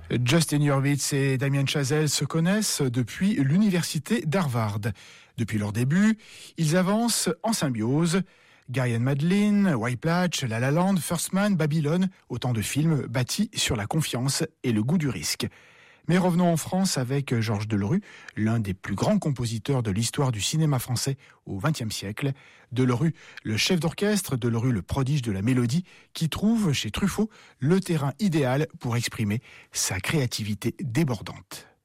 Justin Hurwitz et Damien Chazelle se connaissent depuis l'université d'Harvard. Depuis leur début, ils avancent en symbiose. Gary and Madeline, White Platch, La La Land, First Man, Babylone, autant de films bâtis sur la confiance et le goût du risque. Mais revenons en France avec Georges Delerue, l'un des plus grands compositeurs de l'histoire du cinéma français au XXe siècle. Delerue, le chef d'orchestre, Delerue, le prodige de la mélodie, qui trouve chez Truffaut le terrain idéal pour exprimer sa créativité débordante.